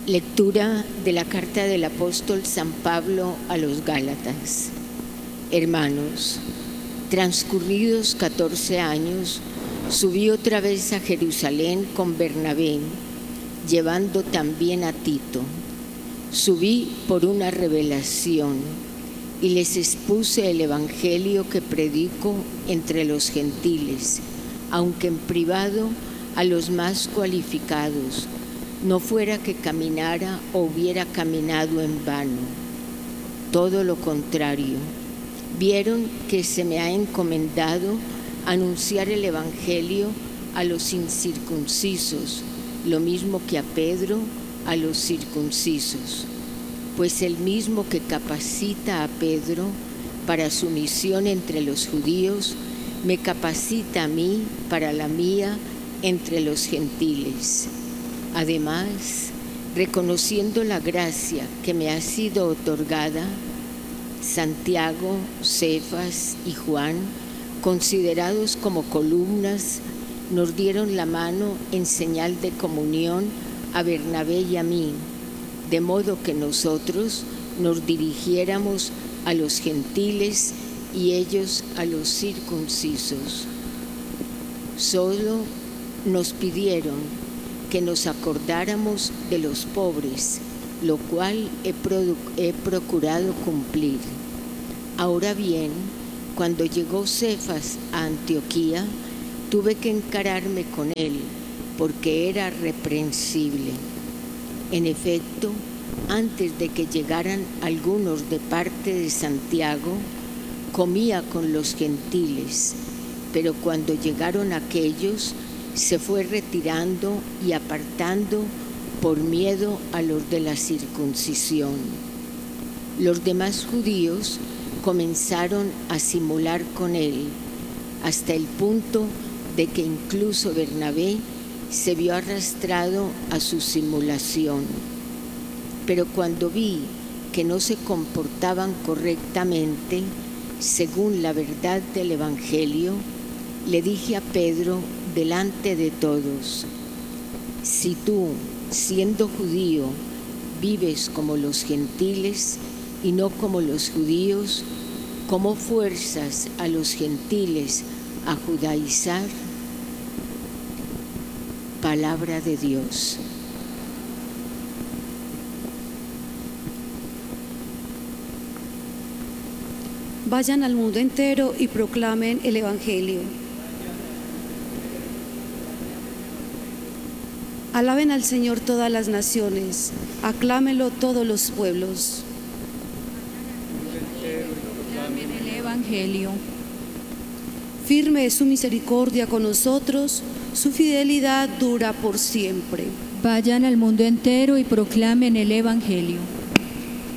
Lectura de la carta del apóstol San Pablo a los Gálatas. Hermanos, transcurridos 14 años, subí otra vez a Jerusalén con Bernabé, llevando también a Tito. Subí por una revelación y les expuse el evangelio que predico entre los gentiles, aunque en privado a los más cualificados, no fuera que caminara o hubiera caminado en vano. Todo lo contrario, vieron que se me ha encomendado anunciar el evangelio a los incircuncisos, lo mismo que a Pedro a los circuncisos. Pues el mismo que capacita a Pedro para su misión entre los judíos, me capacita a mí para la mía entre los gentiles. Además, reconociendo la gracia que me ha sido otorgada, Santiago, Cefas y Juan, considerados como columnas, nos dieron la mano en señal de comunión a Bernabé y a mí, de modo que nosotros nos dirigiéramos a los gentiles y ellos a los circuncisos. Solo nos pidieron que nos acordáramos de los pobres, lo cual he procurado cumplir. Ahora bien, cuando llegó Cefas a Antioquía, tuve que encararme con él, porque era reprensible. En efecto, antes de que llegaran algunos de parte de Santiago, comía con los gentiles, pero cuando llegaron aquellos, se fue retirando y apartando por miedo a los de la circuncisión. Los demás judíos comenzaron a simular con él, hasta el punto de que incluso Bernabé se vio arrastrado a su simulación. Pero cuando vi que no se comportaban correctamente, según la verdad del Evangelio, le dije a Pedro delante de todos: si tú, siendo judío, vives como los gentiles y no como los judíos, ¿cómo fuerzas a los gentiles a judaizar? Palabra de Dios. Vayan al mundo entero y proclamen el Evangelio. Alaben al Señor todas las naciones, aclámenlo todos los pueblos. Proclamen el Evangelio. Firme es su misericordia con nosotros, su fidelidad dura por siempre. Vayan al mundo entero y proclamen el Evangelio.